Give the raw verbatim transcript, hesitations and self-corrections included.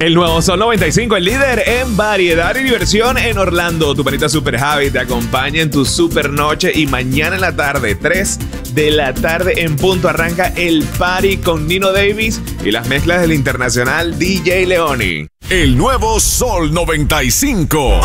El nuevo Sol noventa y cinco, el líder en variedad y diversión en Orlando. Tu panita Super Javi te acompaña en tu super noche y mañana en la tarde, tres de la tarde en punto, arranca el party con Nino Davis y las mezclas del internacional D J Leoni. El nuevo Sol noventa y cinco.